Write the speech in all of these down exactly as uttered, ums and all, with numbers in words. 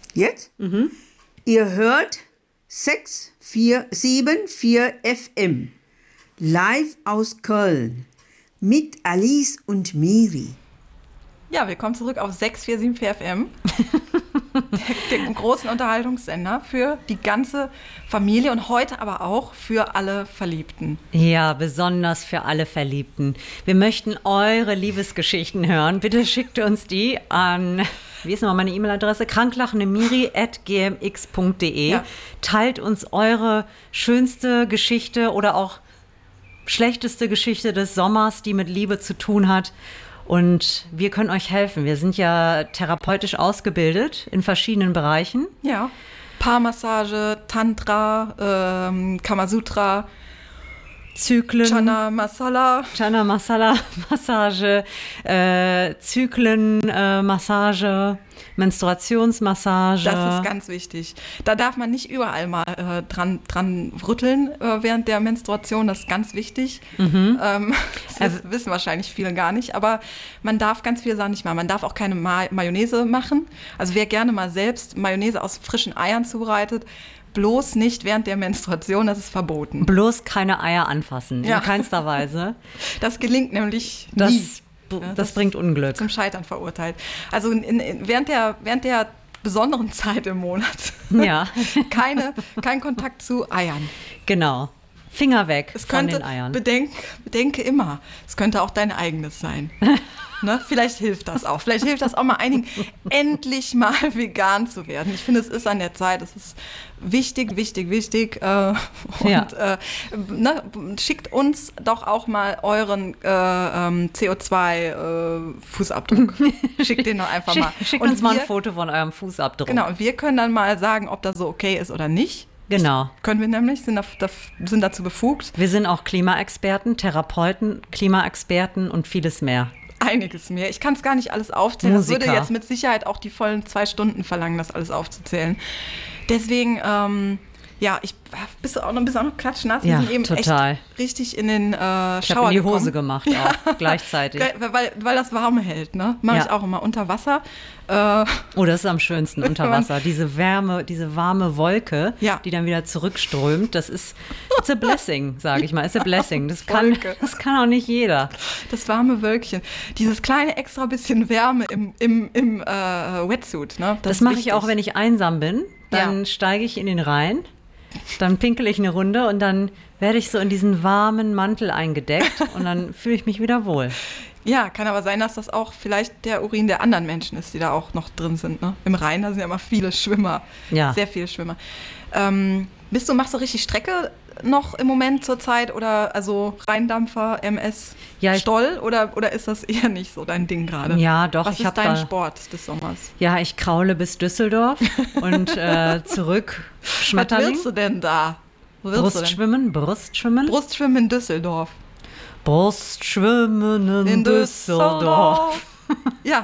Jetzt? Mhm. Ihr hört sechs vier sieben vier F M, live aus Köln, mit Alice und Miri. Ja, willkommen zurück auf sechs vier sieben vier F M, der, dem großen Unterhaltungssender für die ganze Familie und heute aber auch für alle Verliebten. Ja, besonders für alle Verliebten. Wir möchten eure Liebesgeschichten hören. Bitte schickt uns die an, wie ist nochmal meine E-Mail-Adresse? kranklachendemiri at g m x punkt d e. Ja. Teilt uns eure schönste Geschichte oder auch schlechteste Geschichte des Sommers, die mit Liebe zu tun hat. Und wir können euch helfen. Wir sind ja therapeutisch ausgebildet in verschiedenen Bereichen. Ja, Paarmassage, Tantra, ähm, Kamasutra, Zyklen. Chana Masala. Chana Masala, Massage, äh, Zyklen, äh, Massage, Menstruationsmassage. Das ist ganz wichtig. Da darf man nicht überall mal äh, dran, dran rütteln äh, während der Menstruation. Das ist ganz wichtig. Mhm. Ähm, das also, wissen wahrscheinlich viele gar nicht. Aber man darf ganz viele Sachen nicht machen. Man darf auch keine Ma- Mayonnaise machen. Also wer gerne mal selbst Mayonnaise aus frischen Eiern zubereitet, bloß nicht während der Menstruation, das ist verboten. Bloß keine Eier anfassen, ja. in keinster Weise. Das gelingt nämlich das, nie. Das, ja, das bringt Unglück. Zum Scheitern verurteilt. Also in, in, während, der, während der besonderen Zeit im Monat ja. keine, kein Kontakt zu Eiern. Genau. Finger weg es von könnte, den Eiern. Bedenk, bedenke immer, es könnte auch dein eigenes sein. Ne? Vielleicht hilft das auch. Vielleicht hilft das auch mal einigen, endlich mal vegan zu werden. Ich finde, es ist an der Zeit. Es ist wichtig, wichtig, wichtig. Äh, und ja. äh, ne, schickt uns doch auch mal euren äh, ähm, C O zwei Fußabdruck. Schickt den doch einfach mal. Schickt und uns wir, mal ein Foto von eurem Fußabdruck. Genau, und wir können dann mal sagen, ob das so okay ist oder nicht. Genau. Können wir nämlich, sind, da, sind dazu befugt. Wir sind auch Klimaexperten, Therapeuten, Klimaexperten und vieles mehr. Einiges mehr. Ich kann es gar nicht alles aufzählen. Musiker. Das würde jetzt mit Sicherheit auch die vollen zwei Stunden verlangen, das alles aufzuzählen. Deswegen, ähm, ja, ich bist du auch noch, bist auch noch klatschnass. Wir ja, sind eben total. echt richtig in den äh, Schauer Ich habe in die gekommen. Hose gemacht ja. auch, gleichzeitig. Weil, weil das warm hält, ne? Mache ja. ich auch immer unter Wasser. Äh, oh, das ist am schönsten unter Wasser. Diese Wärme, diese warme Wolke, ja. die dann wieder zurückströmt, das ist it's a blessing, sage ich mal. It's a blessing. Das kann, das kann auch nicht jeder. Das warme Wölkchen. Dieses kleine extra bisschen Wärme im, im, im äh, Wetsuit, ne? Das, das mache ich auch, wenn ich einsam bin. Dann ja. steige ich in den Rhein. Dann pinkel ich eine Runde und dann werde ich so in diesen warmen Mantel eingedeckt und dann fühle ich mich wieder wohl. Ja, kann aber sein, dass das auch vielleicht der Urin der anderen Menschen ist, die da auch noch drin sind. Ne? Im Rhein, da sind ja immer viele Schwimmer, ja. sehr viele Schwimmer. Ähm, bist du, machst du richtig Strecke noch im Moment zur Zeit oder also Rheindampfer, M S, ja, Stoll oder, oder ist das eher nicht so dein Ding gerade? Ja, doch. Was ich ist dein da, Sport des Sommers? Ja, ich kraule bis Düsseldorf und äh, zurück Schmetterling. Was willst du denn da? Brustschwimmen, Brustschwimmen. Brustschwimmen in Düsseldorf. Brustschwimmen in, in Düsseldorf. Düsseldorf. Ja.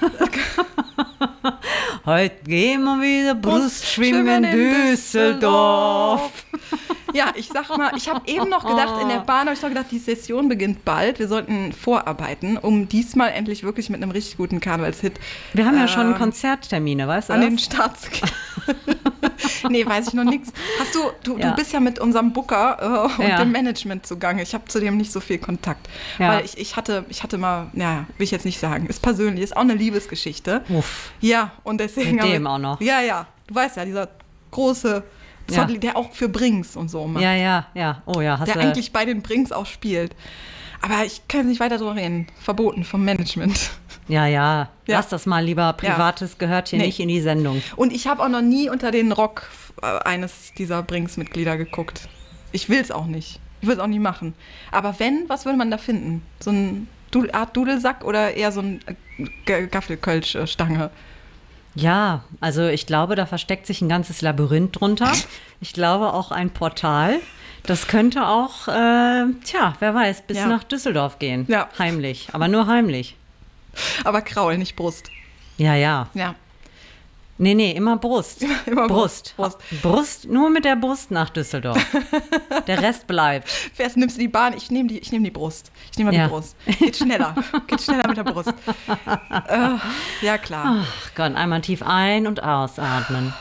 Heute gehen wir wieder Brustschwimmen in Düsseldorf. Ja, ich sag mal, ich habe eben noch gedacht, in der Bahn habe ich noch gedacht, die Session beginnt bald. Wir sollten vorarbeiten, um diesmal endlich wirklich mit einem richtig guten Karnevalshit. Wir haben ja äh, schon Konzerttermine, weißt du? An das? den Start zu gehen. Nee, weiß ich noch nichts. Hast du, du, ja. du bist ja mit unserem Booker äh, und ja. dem Management zugange. Ich habe zu dem nicht so viel Kontakt. Ja. Weil ich, ich hatte, ich hatte mal, naja, will ich jetzt nicht sagen, ist persönlich, ist auch eine Liebesgeschichte. Uff. Ja, und deswegen. Mit dem wir, auch noch. Ja, ja. Du weißt ja, dieser große Zottl, ja. der auch für Brings und so macht. Ja, ja, ja. Oh ja, hast der du eigentlich bei den Brings auch spielt. Aber ich kann nicht weiter drüber reden. Verboten vom Management. Ja, ja, ja. Lass das mal lieber. Privates ja. gehört hier nee. nicht in die Sendung. Und ich habe auch noch nie unter den Rock eines dieser Brings-Mitglieder geguckt. Ich will es auch nicht. Ich will es auch nie machen. Aber wenn, was würde man da finden? So eine Art Dudelsack oder eher so eine Gaffelkölsch-Stange? Ja, also ich glaube, da versteckt sich ein ganzes Labyrinth drunter. Ich glaube auch ein Portal. Das könnte auch, äh, tja, wer weiß, bis ja. nach Düsseldorf gehen. Ja. Heimlich, aber nur heimlich. Aber Kraul, nicht Brust. Ja, ja. Ja. Nee, nee, immer Brust. Immer, immer Brust. Brust. Brust, nur mit der Brust nach Düsseldorf. Der Rest bleibt. Fährst, nimmst du die Bahn, ich nehme die, ich nehm die Brust. Ich nehme mal Ja. die Brust. Geht schneller. Geht schneller mit der Brust. Äh, ja, klar. Ach Gott, einmal tief ein- und ausatmen.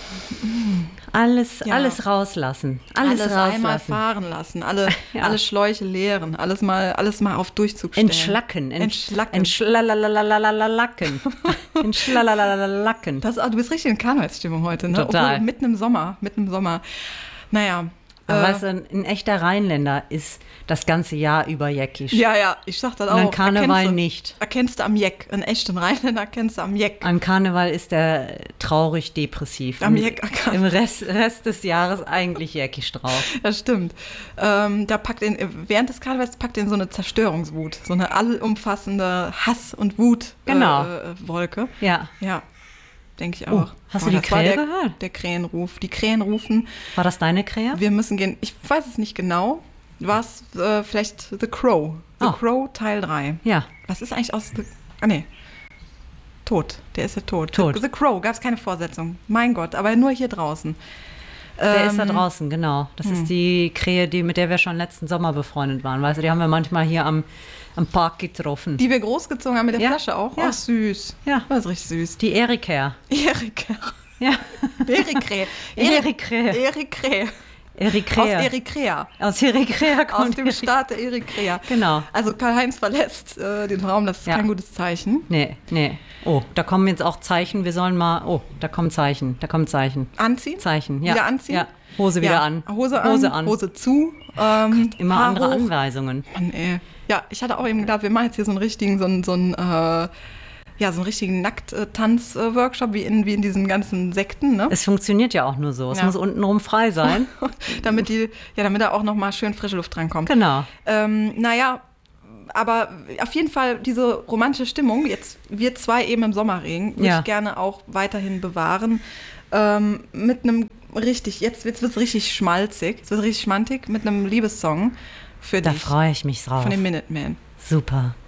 Alles, Ja. alles rauslassen. Alles, Alles rauslassen. einmal fahren lassen, alle, Ja. alle Schläuche leeren, alles mal, alles mal auf Durchzug stellen. Entschlacken. Ent- Entschlacken. Entschlalalalalalalacken. Entschlalalalacken. Das, du bist richtig in Karnevalsstimmung heute, ne? Total. Obwohl, mitten im Sommer, mitten im Sommer. Naja. Aber äh, weißt du, ein, ein echter Rheinländer ist das ganze Jahr über jäckisch. Ja, ja, ich sag das Und auch. an Karneval Erkennst du- nicht. Erkennst du am Jeck. Einen echten Rheinländer erkennst du am Jeck. An Karneval ist er traurig depressiv. Am Im- Jeck- Im Rest, Rest des Jahres eigentlich jäckisch drauf. Das stimmt. Ähm, da packt ihn, während des Karnevals packt ihn so eine Zerstörungswut, so eine allumfassende Hass- und Wut Genau. äh, äh, Wolke. Ja. Ja, denke ich Oh, auch. hast du die das war Krähe der, gehört? Der Krähenruf. Die Krähen rufen, War das deine Krähe? wir müssen gehen. Ich weiß es nicht genau. War es äh, vielleicht The Crow? The Oh. Crow Teil drei. Ja. Was ist eigentlich aus The... Ah, nee. Tot. Der ist ja tot. Tot. The Crow, gab es keine Fortsetzung. Mein Gott, aber nur hier draußen. Der ist da Ähm, draußen, genau. Das hm. ist die Krähe, die, mit der wir schon letzten Sommer befreundet waren. Weißt du, die haben wir manchmal hier am, am Park getroffen. Die wir großgezogen haben mit der Ja. Flasche auch. Ja. Ach, süß. Ja. Das ist richtig süß. Die Erika. Erik. Ja. Eritrea. Eritrea. Eritrea. Aus Eritrea. Eritrea. Aus Eritrea Aus kommt dem Staat der Eritrea. Genau. Also Karl-Heinz verlässt äh, den Raum, das ist Ja. kein gutes Zeichen. Nee, nee. Oh, da kommen jetzt auch Zeichen. Wir sollen mal. Oh, da kommen Zeichen. Da kommen Zeichen. Anziehen? Zeichen. Ja. Wieder anziehen? Ja. Hose wieder Ja. an. Hose an. Hose an. Hose zu. Ähm, Immer Haar andere hoch. Anweisungen. Mann, ey. Ja, ich hatte auch eben gedacht, wir machen jetzt hier so einen richtigen, so einen, so einen, äh, ja, so einen richtigen Nackt-Tanz-Workshop, wie in, wie in diesen ganzen Sekten, ne? Es funktioniert ja auch nur so. Es Ja. muss untenrum frei sein. damit die, ja, damit da auch noch mal schön frische Luft drankommt. Genau. Ähm, naja, aber auf jeden Fall diese romantische Stimmung, jetzt wir zwei eben im Sommerregen, würde Ja. ich gerne auch weiterhin bewahren. Ähm, mit einem richtig, jetzt, jetzt wird es richtig schmalzig, jetzt wird es richtig schmantig, mit einem Liebessong für Da dich freue ich mich drauf. von den Minutemen. Super.